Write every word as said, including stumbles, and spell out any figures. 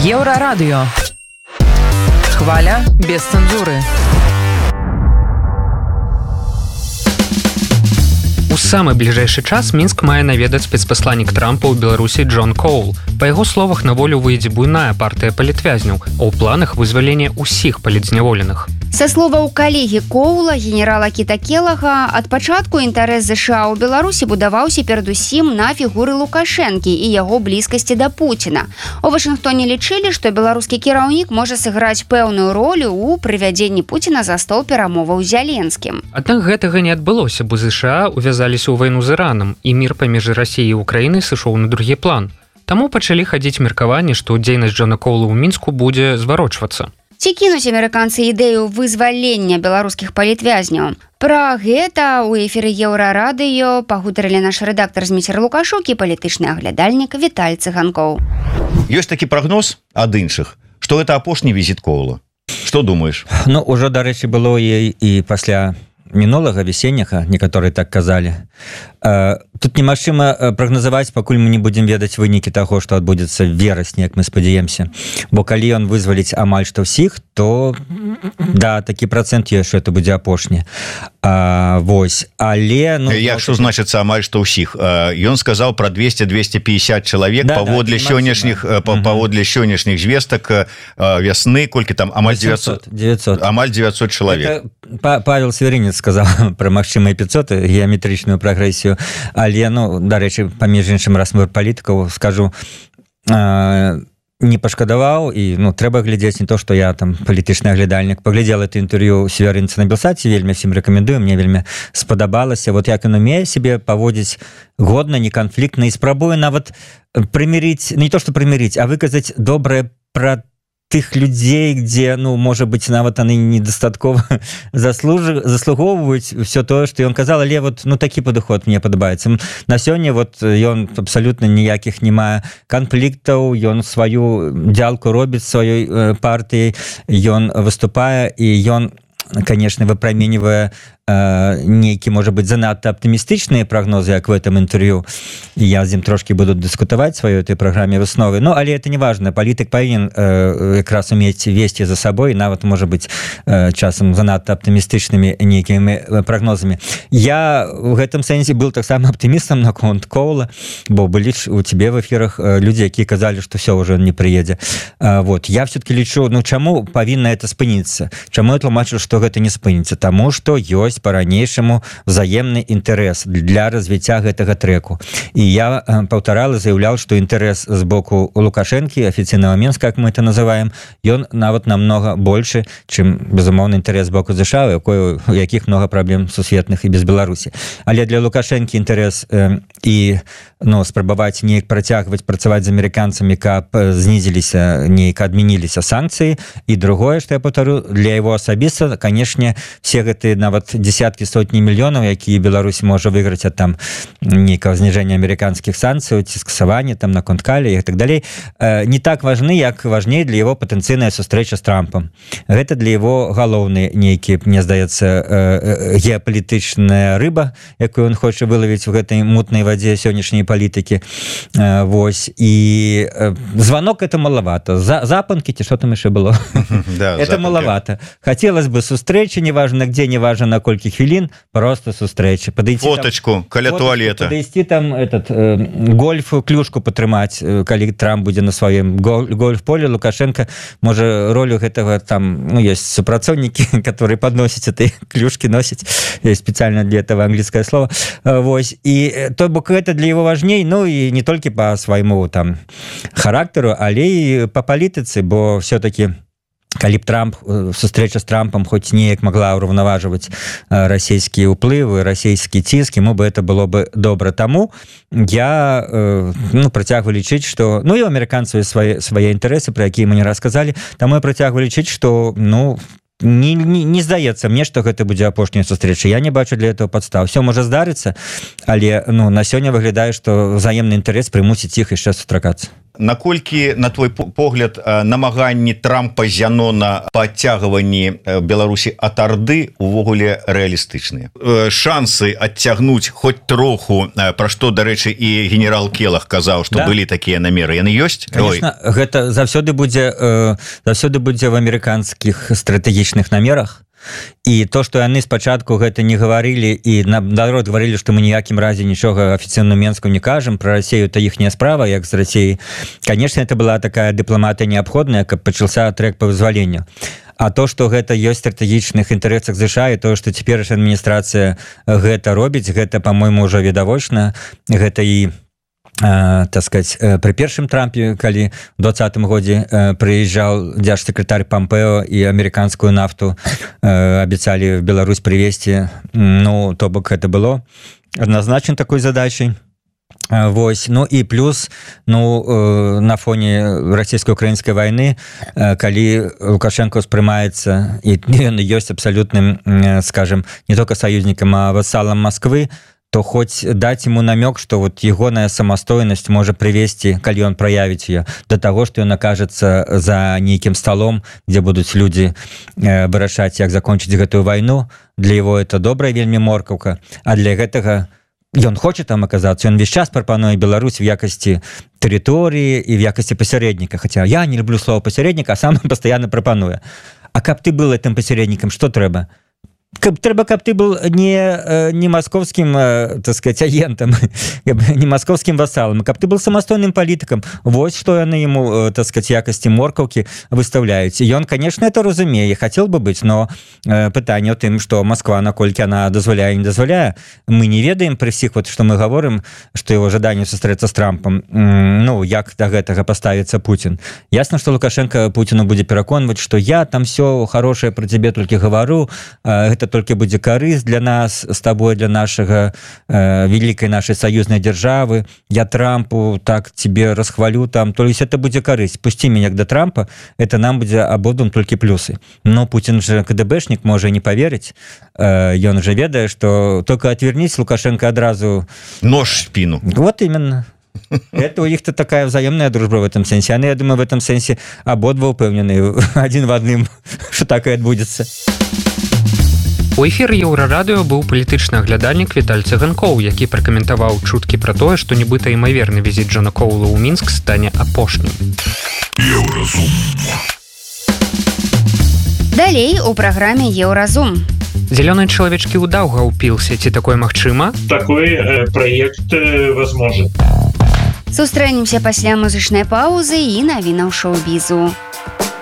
Еўрарадыё. Хваля без цэнзуры. У самы бліжэйшы час Мінск мае наведаць спецпасланнік Трампа ў Беларусі Джон Коул. Па яго словах, на волю выйдзе буйная партыя палітвязняў, а ў планах вызвалення ўсіх палітзняволеных. Са словаў калегі Коула, генерала Кіта Келага, ад пачатку інтарэс ЗША ў Беларусі будаваўся перадусім на фігуры Лукашэнкі і яго блізкасці да Пуціна. У Вашынгтоне лічылі, што беларускі кіраўнік можа сыграць пэўную ролю ў прывядзенні Пуціна за стол перамоваў з Зяленскім. Аднак гэтага не адбылося, бо ЗША увязаліся ў вайну з Іранам, і мір паміж Расіяй і Украінай сышоў на другі план. Таму пачалі хадзіць меркаванні, што дзейнасць Джона Коула ў Мінску будзе зварочвацца. Ці кінуць амерыканцы ідэю вызвалення беларускіх палітвязняў? Пра гэта ў эфіры Еўрарадыё пагутарылі наш рэдактар Зміцер Лукашук і палітычны аглядальнік Віталь Цыганкоў. Ёсць такі прагноз ад іншых, што гэта апошні візіт Коула. Што думаеш? Ну, ужо, дарэчы, было і, і пасля мінулага весенняга, некаторыя так казалі. Тут немагчыма прагназаваць, пакуль мы не будзем ведаць вынікі таго, што адбудзецца верасні, як мы спадзяемся. Бо калі ён вызваліць амаль што ўсіх, то да, такі працэнт ёсць, што это будзе апошні. А, вось, але... Ну, як што значыцца амаль што ўсіх? Ён сказаў пра двести - двести пятьдесят чалавек, да, паводле да, сённяшніх паводле сённяшніх звестак вясны, колькі там? Амаль девятьсот. девятьсот. Амаль девятьсот чалавек. Это Павел Сверинец сказаў пра магчымыя пятьсот, геаметрычную прагрэсію. Але, ну, дарэчы, паміж іншым, раз мы палітыкаў, скажу, э, не пашкадаваў, і, ну, трэба глядзець не то, што я там палітычны аглядальнік. Паглядзел это інтэрв'ю Сверинца на Белсаце, вельмі всім рэкамендую, мне вельмі спадабалася. Вот як ён умее себе паводзіць годна, неканфліктна, і спрабуе нават прымірыць, не то, што прымірыць, а выказаць добрае пра тых людзей, где, ну, можа быць, нават яны недастаткова заслуж... заслугоўваюць все тое, што ён казал, але вот, ну, такі падыход мне падабаецца. На сёння вот ён абсалютна ніякіх не мае канфліктаў, ён сваю дзялку робіць сваёй э, партыяй, ён выступае, і ён, конечно, выпраменьвае э, нейкі, можа быць, занадта аптымістычныя прагнозы, як в этом інтэрв'ю. Я з ім трошки буду дыскутаваць сваёй этой праграме высновы. Ну, але это не важно. Палітык павінен э, якраз умець весці за сабой, нават, можа быць, э, часам занадта аптымістычнымі нейкімі прагнозамі. Я в гэтым сэнсе был таксама аптымістам наконт Коула, бо былі у тебе в эфірах э, людзі, якія казалі, што все, уже не прыедзе. Э, вот. Я все-таки лічу, ну, чаму павінна это спыніцца? Чаму я тлумачу, што гэта не спыніцца? Таму, што ёсць по-ранейшаму взаемны інтарэс для развіцця гэтага трэку. І я паўтарала, заяўляў, што інтарэс з боку Лукашэнкі, афіцыйнага Мінска, як мы это называем, ён нават намного больше, чым, безумоўны, інтарэс з боку ЗША, у якіх много праблем сусветных і без Беларусі. Але для Лукашэнкі інтарэс э, і, ну, спрабаваць неяк працягваць працаваць з амерыканцамі, каб знізіліся, неяк адмяніліся санкцыі. І другое, што я паўтарю, для яго асабіста, канешне, все гэтыя нават десяткі, сотні мільёнаў, якія Беларусь можа выйграць ад там нейкага зніжэння амерыканскіх санкцый, ці скасавання там на конт калі і так далей, э, не так важны, як важней для яго патэнцыйная сустрэча з Трампам. Гэта для яго галоўны нейкі, мне здаецца, э, геапалітычная рыба, якую ён хоча вылавіць у гэтай мутнай вадзе сённяшняй палітыкі. Э, вось. І э, звонок это маловато. За, запанки, ці што там яшчэ было? Это маловато. Хотелось бы сустрэчы, неважно где, неважно на колькі хвілін, просто сустрэчы. Фоточку каля туалета. Падысці там этот э, гольф, клюшку патрымаць, э, калі Трамп будзе на сваім гольф-поле. Лукашенко можа ролю гэтага там, ну, есть супрацоўнікі, которые подносяць этой клюшки, носяць. Есть специально для этого английское слово. Э, вось. И то бок это для его важней, ну, и не толькі по свайму там характеру, але і по палітыцы, бо все-таки калі б Трамп, сустрэча з Трампам хоць неяк могла ўраўнаважваць расійскія ўплывы, расійскі ціск, ему бы это было бы добра. Таму я, ну, працягваю лічыць, што, ну, і у амерыканцаў свае, свае інтарэсы, пра якія мы не расказалі, таму я працягваю лічыць, што, ну, не, не, не здаецца мне, што гэта будзе апошняя сустрэча. Я не бачу для этого падстав. Все можа здарыцца, але, ну, на сёння выглядае, што взаемны інтарэс прымусіць іх яшчэ сустракацца. Наколькі на твой погляд намаганні Трампа Зянона па адцягванні Беларусі ад арды увогуле рэалістычныя? Шансы адцягнуць хоць троху, пра што, дарэчы, і генерал Келах казаў, што да? былі такія намеры, яны ёсць? Конечно, Ой. гэта заўсёды будзе э, заўсёды будзе в амерыканскіх стратэгічных намерах. І то, што яны спачатку гэта не гаварылі і наадварот гаварылі, што мы ніякім разе нічога афіцыйна Менску не кажам пра Расію, то іхняя справа, як з Расіі. Конечно, это была такая дыпламатыя неабходная, каб пачаўся трек па вызваленню. А то, што гэта ёсць стратэгічных інтарэсах ЗША, і то, што цяперашняя адміністрацыя гэта робіць, гэта, па-мойму, ўжо відавочна. Гэта і Э, так сказать, э, при першым Трампе, калі в двадцатым годзе э, прыязджаў дзяржсекретарь Помпео і амерыканскую нафту э, абяцалі в Беларусь привезти, ну, то бок это было однозначно такой задачей. Э, вось, ну і плюс, ну, э, на фоне расійска-украінскай вайны, э, калі Лукашенко успрымаецца, і ён ёсць абсалютным, э, скажем, не только союзнікам, а вассалам Москвы, то хоть дать ему намек, что вот егоная самостоятельность может привести, коли он проявит ее, до того, что он окажется за неким столом, где будут люди э, вырашать, как закончить эту войну. Для его это добрая вельми морковка, а для этого он хочет там оказаться, он весь час пропонует Беларусь в якости территории и в якости посередника, хотя я не люблю слово посередника, а сам постоянно пропоную. А как ты был этим посередником, что треба? Каб, трэба, каб ты был не, не московским, так сказать, агентом, не московским вассалом, каб ты был самостойным политиком. Вот что яны ему, так сказать, якости морковки выставляют. И он, конечно, это разумеет, хотел бы быть, но пытание о тем, что Москва, накольки она дозволяет и не дозволяет, мы не ведаем при всех, вот, что мы говорим, что его ожидание встретиться с Трампом, ну, як до этого поставится Путин. Ясно, что Лукашенко Путину будет переконывать, что я там все хорошее про тебя только говорю, это только будзе карысць для нас с тобой, для нашага э, великой нашей союзной державы, я Трампу так тебе расхвалю там, то есть это будзе карысць, пусти меня до Трампа, это нам будзе абодвум только плюсы. Но Путин же КДБшник, можа не поверить, э, ён же ведае, что только отвернись, Лукашенко одразу нож в спину. Вот именно. Это у них-то такая взаимная дружба в этом сенсе. Они, я думаю, в этом сенсе ободва упевнены один в одном, что так и отбудется. У эфіры Еўрарадыё быў палітычны аглядальнік Віталь Цыганкоў, які пракаментаваў чуткі пра тое, што нібыта імаверны візіт Джона Коула ў Мінск стане апошнім. Далей у праграме Еўразум. Зелёныя чалавечкі ў Даўгаўпілсе, ці такое магчыма? Такой э, проект э, возможен. Сустрэнемся пасля музычнай паўзы і навінаў шоу-бізу.